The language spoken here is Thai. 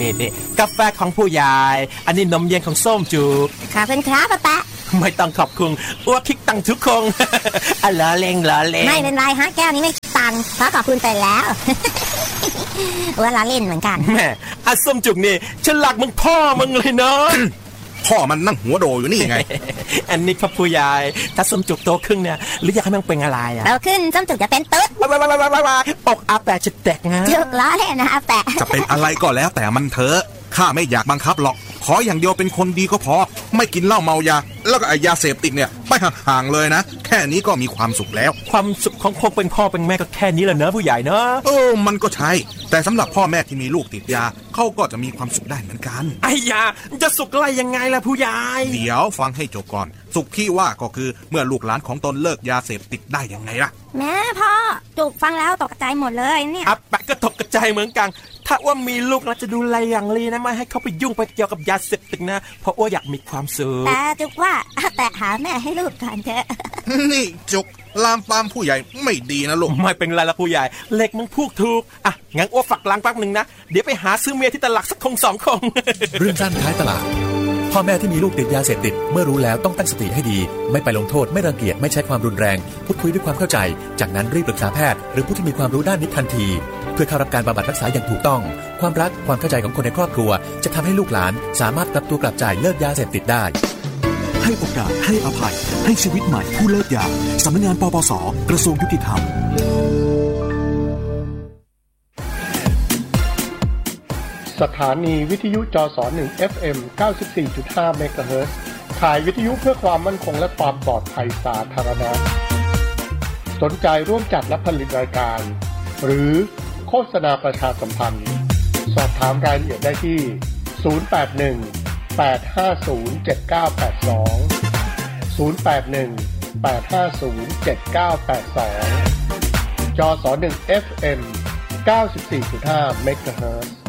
นี่กาแฟของผู้ใหญ่อันนี้นมเย็นของส้มจุกขอบคุณครับป๊าไม่ต้องขอบคุณอ้วกคิกตังทุกคงล้อเล่งไม่เป็นไรฮะแก้วนี้ไม่ตังเพราะขอบคุณไปแล้วอ้วล้อเล่นเหมือนกันแม่ส้มจุกนี่ฉันหลักมึงพ่อมึงเลยเนาะพ่อมันนั่งหัวโดอยู่นี่ไงอันนี้ครับผู้ใหญ่ถ้าส้มจุกโตขึ้นเนี่ยหรืออยากให้มันเป็นอะไรโตขึ้นส้มจุกจะเป็นตุ๊ดอกอาแปะจะแตกงาจุกล้อเล่นนะอาแปะจะเป็นอะไรก็แล้วแต่มันเถอะข้าไม่อยากบังคับหรอกขออย่างเดียวเป็นคนดีก็พอไม่กินเหล้าเมายาแล้วก็ยาเสพติดเนี่ยไปห่างๆเลยนะแค่นี้ก็มีความสุขแล้วความสุขของคนเป็นพ่อเป็นแม่ก็แค่นี้แหละเนอะผู้ใหญ่เนอะมันก็ใช่แต่สำหรับพ่อแม่ที่มีลูกติดยาเขาก็จะมีความสุขได้เหมือนกันไอ้ยาจะสุขอะไรยังไงล่ะผู้ใหญ่เดี๋ยวฟังให้จบก่อนสุขที่ว่าก็คือเมื่อลูกหลานของตนเลิกยาเสพติดได้ยังไงล่ะแม่พ่อจุกฟังแล้วตกใจหมดเลยเนี่ยอาแปะก็ตกใจเหมือนกันถ้าว่ามีลูกเราจะดูแลอย่างดีนะไม่ให้เขาไปยุ่งไปเกี่ยวกับยาเสพติดนะเพราะว่าอยากมีความสุขแต่จุกว่าแต่หาแม่ให้ลูกก่อนเถอะนี่จุกลามปามผู้ใหญ่ไม่ดีนะลูกไม่เป็นไรละผู้ใหญ่เล็กมึงพูดถูกอ่ะงั้นอ้วฝักล้างแป๊บนึงนะเดี๋ยวไปหาซื้อเมียที่ตลาดสักคง2 คงเรื่องด้านท้ายตลาดพ่อแม่ที่มีลูกติดยาเสพติดเมื่อรู้แล้วต้องตั้งสติให้ดีไม่ไปลงโทษไม่รังเกียจไม่ใช้ความรุนแรงพูดคุยด้วยความเข้าใจจากนั้นรีบปรึกษาแพทย์หรือผู้ที่มีความรู้ด้านนี้ทันทีเพื่อเข้ารับการบำบัดรักษาอย่างถูกต้องความรักความเข้าใจของคนในครอบครัวจะทำให้ลูกหลานสามารถกลับตัวกลับใจเลิกยาเสพติดได้ให้โอกาสให้อภัยให้ชีวิตใหม่ผู้เลิกยาสำนักงานปปส.กระทรวงยุติธรรมสถานีวิทยุจส1 FM 94.5 เมกะเฮิรตซ์ถ่ายวิทยุเพื่อความมั่นคงและความปลอดภัยสาธารณะสนใจร่วมจัดและผลิตรายการหรือโฆษณาประชาสัมพันธ์สอบถามรายละเอียดได้ที่081-850-7982 081-850-7982 จส1 FM 94.5 เมกะเฮิรตซ์